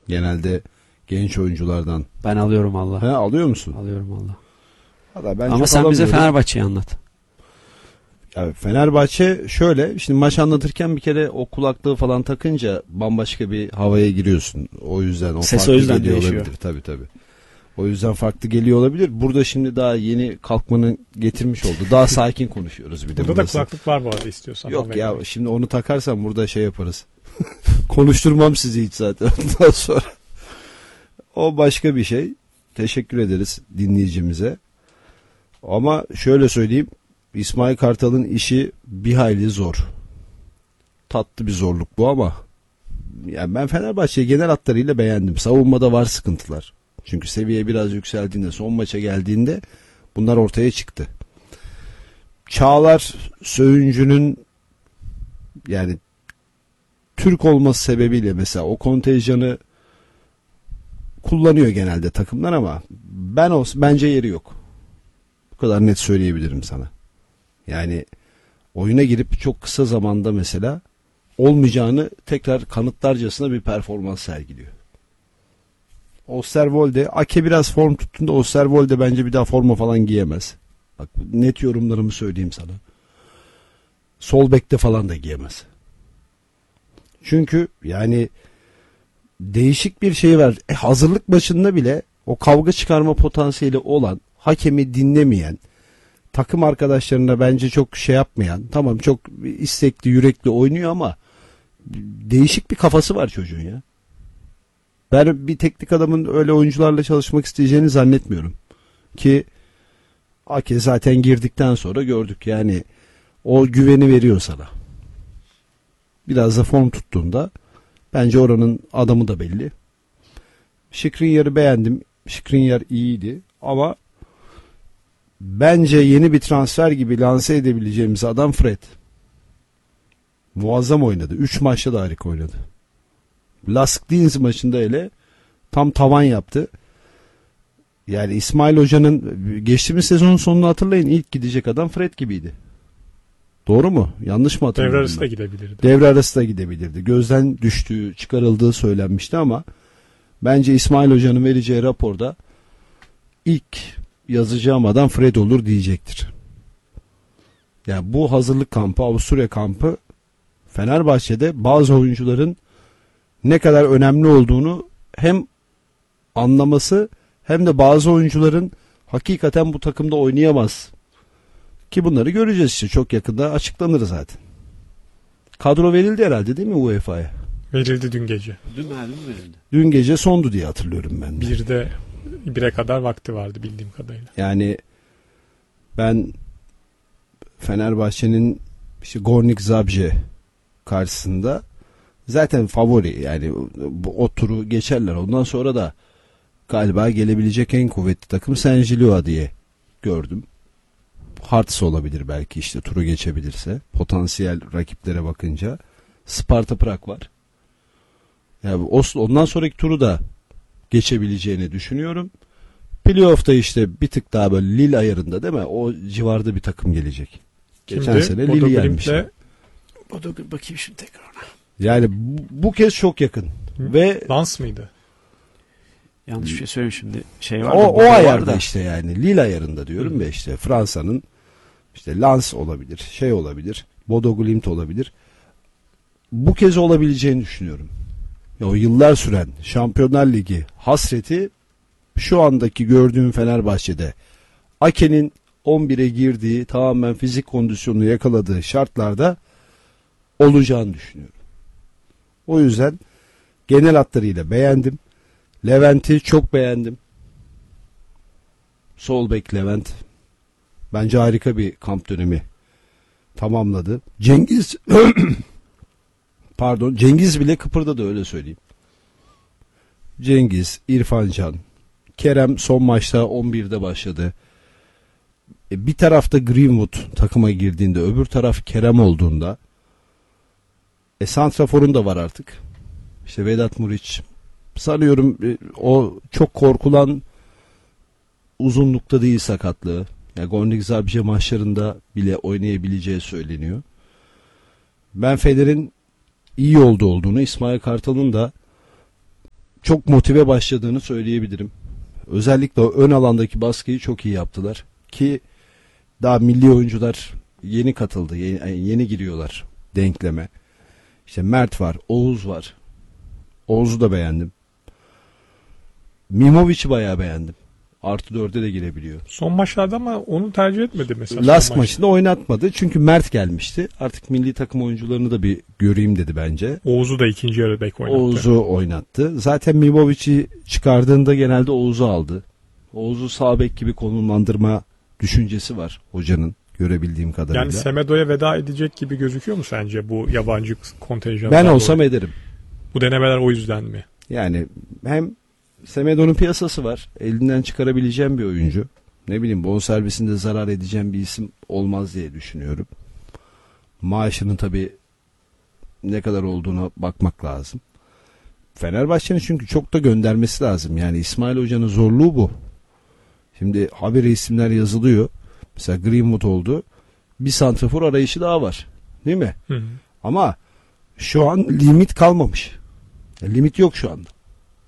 Genelde genç oyunculardan. Ben alıyorum Allah. He, alıyor musun? Alıyorum Allah. Ben ama sen bize Fenerbahçe'yi anlat. Ya Fenerbahçe şöyle, şimdi maç anlatırken bir kere o kulaklığı falan takınca bambaşka bir havaya giriyorsun. O yüzden o ses farklı o yüzden geliyor değişiyor. Olabilir. Tabii. O yüzden farklı geliyor olabilir. Burada şimdi daha yeni kalkmanın getirmiş oldu. Daha sakin konuşuyoruz bir de. Burada da kulaklık var bu arada istiyorsan. Yok ya, şimdi onu takarsan burada şey yaparız. Konuşturmam sizi hiç zaten ondan sonra. O başka bir şey. Teşekkür ederiz dinleyicimize. Ama şöyle söyleyeyim. İsmail Kartal'ın işi bir hayli zor. Tatlı bir zorluk bu ama yani ben Fenerbahçe'yi genel hatlarıyla beğendim. Savunmada var sıkıntılar. Çünkü seviye biraz yükseldiğinde, son maça geldiğinde bunlar ortaya çıktı. Çağlar Söyüncü'nün yani Türk olması sebebiyle mesela o kontenjanı kullanıyor genelde takımlar ama bence yeri yok. Bu kadar net söyleyebilirim sana. Yani oyuna girip çok kısa zamanda mesela olmayacağını tekrar kanıtlarcasına bir performans sergiliyor. Osterwolde, Ake biraz form tuttuğunda Osterwolde bence bir daha forma falan giyemez. Bak net yorumlarımı söyleyeyim sana. Sol bekte falan da giyemez. Çünkü yani değişik bir şey var. Hazırlık maçında bile o kavga çıkarma potansiyeli olan, hakemi dinlemeyen, takım arkadaşlarına bence çok şey yapmayan, tamam çok istekli, yürekli oynuyor ama değişik bir kafası var çocuğun ya. Ben bir teknik adamın öyle oyuncularla çalışmak isteyeceğini zannetmiyorum. Ki Ake zaten girdikten sonra gördük yani o güveni veriyor sana. Biraz da form tuttuğunda bence oranın adamı da belli. Skriniar'ı beğendim. Skriniar iyiydi ama bence yeni bir transfer gibi lanse edebileceğimiz adam Fred. Muazzam oynadı. 3 maçta da harika oynadı. Lask Linz maçında hele tam tavan yaptı. Yani İsmail Hoca'nın geçtiğimiz sezonun sonunu hatırlayın. İlk gidecek adam Fred gibiydi. Doğru mu? Yanlış mı hatırlıyorum? Devre arası da gidebilirdi. Devre arası da gidebilirdi. Gözden düştüğü, çıkarıldığı söylenmişti ama bence İsmail Hoca'nın vereceği raporda ilk yazacağım adam Fred olur diyecektir. Yani bu hazırlık kampı, Avusturya kampı Fenerbahçe'de bazı oyuncuların ne kadar önemli olduğunu hem anlaması hem de bazı oyuncuların hakikaten bu takımda oynayamaz. Ki bunları göreceğiz işte, çok yakında açıklanır zaten. Kadro verildi herhalde değil mi UEFA'ya? Verildi dün gece. Dün mü verildi? Dün gece sondu diye hatırlıyorum ben de. 1'e kadar vakti vardı bildiğim kadarıyla. Yani ben Fenerbahçe'nin işte Gornik Zabrze karşısında zaten favori, yani o turu geçerler. Ondan sonra da galiba gelebilecek en kuvvetli takım Saint-Gilloise diye gördüm. Hearts olabilir belki, işte turu geçebilirse. Potansiyel rakiplere bakınca Sparta Prag var. Yani ondan sonraki turu da geçebileceğini düşünüyorum. Playoff'ta işte bir tık daha böyle Lille ayarında değil mi? O civarda bir takım gelecek. Geçen sene Lille gelmiş. Bakayım şimdi tekrar ona. Yani bu kez çok yakın. Ve Lens mıydı? Yanlış bir şey söyleyeyim şimdi. Şey var o ayarda işte, yani Lille ayarında diyorum ya, işte Fransa'nın işte Lens olabilir, şey olabilir, Bodo Glimt olabilir. Bu kez olabileceğini düşünüyorum. Ya o yıllar süren Şampiyonlar Ligi hasreti şu andaki gördüğüm Fenerbahçe'de Ake'nin 11'e girdiği, tamamen fizik kondisyonunu yakaladığı şartlarda olacağını düşünüyorum. O yüzden genel hatlarıyla beğendim. Levent'i çok beğendim. Sol bek Levent. Bence harika bir kamp dönemi tamamladı. Cengiz Cengiz bile kıpırdadı, öyle söyleyeyim. Cengiz, İrfan Can, Kerem son maçta 11'de başladı. Bir tarafta Greenwood takıma girdiğinde, öbür taraf Kerem olduğunda santraforun da var artık. İşte Vedat Muriç. Sanıyorum o çok korkulan uzunlukta değil sakatlığı. Yani Gornik Zabrze maçlarında bile oynayabileceği söyleniyor. Ben Feder'in iyi olduğunu, İsmail Kartal'ın da çok motive başladığını söyleyebilirim. Özellikle o ön alandaki baskıyı çok iyi yaptılar. Ki daha milli oyuncular yeni katıldı. Yeni giriyorlar denkleme. İşte Mert var, Oğuz var. Oğuz'u da beğendim. Mimovic'i bayağı beğendim. Artı 4'e de girebiliyor. Son maçlarda ama onu tercih etmedi mesela. Lask maçında oynatmadı. Çünkü Mert gelmişti. Artık milli takım oyuncularını da bir göreyim dedi bence. Oğuz'u da ikinci yarı bek oynattı. Oğuz'u oynattı. Zaten Mimovic'i çıkardığında genelde Oğuz'u aldı. Oğuz'u sağ bek gibi konumlandırma düşüncesi var hocanın, görebildiğim kadarıyla. Yani Semedo'ya veda edecek gibi gözüküyor mu sence bu yabancı kontenjanı? Ben olsam ederim. Bu denemeler o yüzden mi? Yani hem Semedo'nun piyasası var. Elinden çıkarabileceğim bir oyuncu. Ne bileyim, bonservisinde zarar edeceğim bir isim olmaz diye düşünüyorum. Maaşının tabii ne kadar olduğuna bakmak lazım. Fenerbahçe'nin çünkü çok da göndermesi lazım. Yani İsmail Hoca'nın zorluğu bu. Şimdi habire isimler yazılıyor. Mesela Greenwood oldu. Bir santrafor arayışı daha var. Değil mi? Hı hı. Ama şu an limit kalmamış. Limit yok şu anda.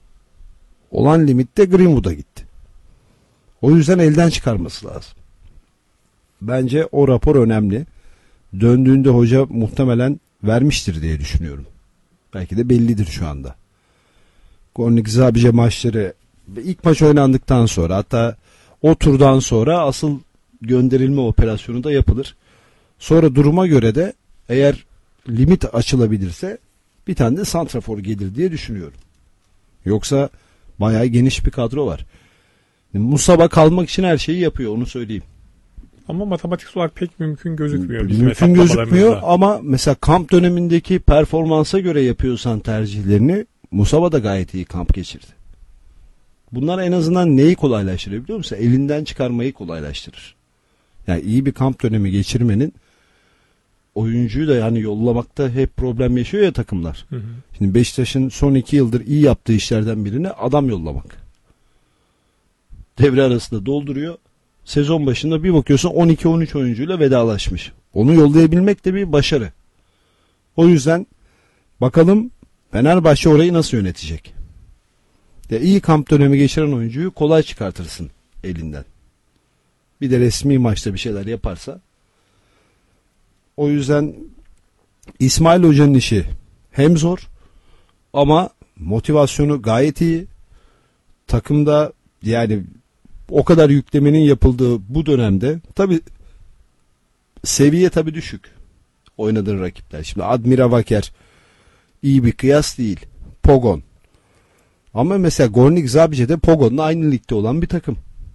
Olan limit de Greenwood'a gitti. O yüzden elden çıkarması lazım. Bence o rapor önemli. Döndüğünde hoca muhtemelen vermiştir diye düşünüyorum. Belki de bellidir şu anda. Gornik Zabice maçları ilk maç oynandıktan sonra, hatta o turdan sonra asıl gönderilme operasyonu da yapılır. Sonra duruma göre de eğer limit açılabilirse bir tane de santrafor gelir diye düşünüyorum. Yoksa bayağı geniş bir kadro var. Musaba kalmak için her şeyi yapıyor, onu söyleyeyim. Ama matematik olarak pek mümkün gözükmüyor. Mümkün gözükmüyor ama mesela kamp dönemindeki performansa göre yapıyorsan tercihlerini, Musaba da gayet iyi kamp geçirdi. Bunlar en azından neyi kolaylaştırıyor biliyor musun? Elinden çıkarmayı kolaylaştırır. Yani iyi bir kamp dönemi geçirmenin, oyuncuyu da yani yollamakta hep problem yaşıyor ya takımlar. Hı hı. Şimdi Beşiktaş'ın son 2 yıldır iyi yaptığı işlerden birine adam yollamak. Devre arasında dolduruyor. Sezon başında bir bakıyorsun 12-13 oyuncuyla vedalaşmış. Onu yollayabilmek de bir başarı. O yüzden bakalım Fenerbahçe orayı nasıl yönetecek? İyi kamp dönemi geçiren oyuncuyu kolay çıkartırsın elinden. Bir de resmi maçta bir şeyler yaparsa. O yüzden İsmail Hoca'nın işi hem zor ama motivasyonu gayet iyi. Takımda yani o kadar yüklemenin yapıldığı bu dönemde tabii seviye tabii düşük. Oynadığın rakipler. Şimdi Admira Vaker iyi bir kıyas değil. Pogon. Ama mesela Gornik Zabice de Pogon'la aynı ligde olan bir takım.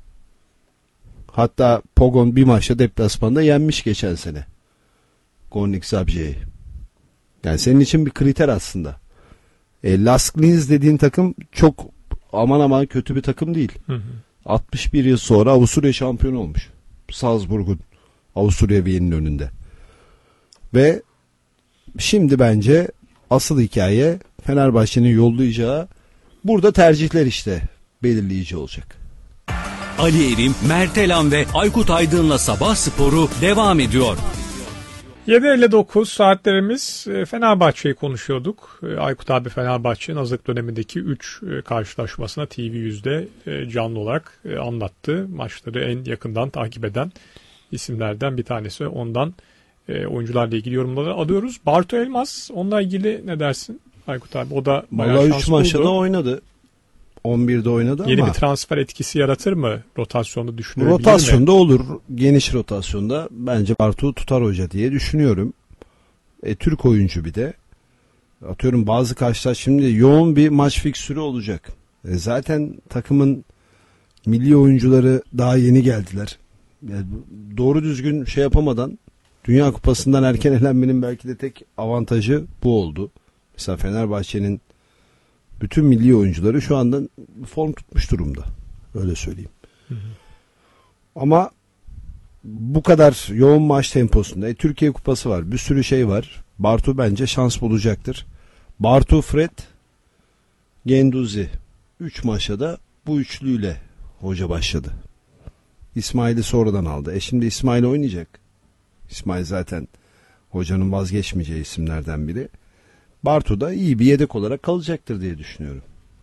Hatta Pogon bir maçta deplasmanda yenmiş geçen sene Gornik Zabice'yi. Yani senin için bir kriter aslında. Lask Linz dediğin takım çok aman aman kötü bir takım değil. Hı hı. 61 yıl sonra Avusturya şampiyonu olmuş. Salzburg'un Avusturya Viye'nin önünde. Ve şimdi bence asıl hikaye Fenerbahçe'nin yollayacağı, burada tercihler işte belirleyici olacak. Ali Erim, Mert Elan ve Aykut Aydın'la Sabah Sporu devam ediyor. 7.59 saatlerimiz, Fenerbahçe'yi konuşuyorduk. Aykut abi Fenerbahçe'nin hazırlık dönemindeki 3 karşılaşmasına TV100'de canlı olarak anlattı. Maçları en yakından takip eden isimlerden bir tanesi. Ondan oyuncularla ilgili yorumları alıyoruz. Bartu Elmas, onunla ilgili ne dersin Aykut abi? O da bayağı şans 3 maçta da buldu. oynadı. 11'de oynadı Yeni ama bir transfer etkisi yaratır mı? Rotasyonda düşünülebilir mi? rotasyonda olur. Geniş rotasyonda bence Bartu tutar hoca diye düşünüyorum. Türk oyuncu bir de. Atıyorum bazı karşılar şimdi yoğun bir maç fiksürü olacak. Zaten takımın milli oyuncuları daha yeni geldiler. Yani doğru düzgün şey yapamadan Dünya Kupası'ndan erken elenmenin belki de tek avantajı bu oldu. Mesela Fenerbahçe'nin bütün milli oyuncuları şu anda form tutmuş durumda. Öyle söyleyeyim. Hı hı. Ama bu kadar yoğun maç temposunda Türkiye Kupası var. Bir sürü şey var. Bartu bence şans bulacaktır. Bartu, Fred, Genduzi 3 maçta da bu üçlüyle hoca başladı. İsmail'i sonradan aldı. Şimdi İsmail oynayacak. İsmail zaten hocanın vazgeçmeyeceği isimlerden biri. Bartu da iyi bir yedek olarak kalacaktır diye düşünüyorum.